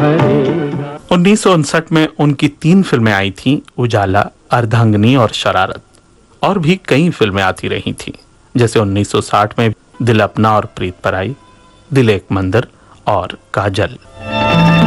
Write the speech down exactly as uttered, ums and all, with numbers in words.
भरेगा। उन्नीस सौ उनसठ में उनकी तीन फिल्में आई थीं, उजाला, अर्धांगिनी और शरारत। और भी कई फिल्में आती रही थीं, जैसे उन्नीस सौ साठ में दिल अपना और प्रीत पराई, दिल एक मंदिर और काजल।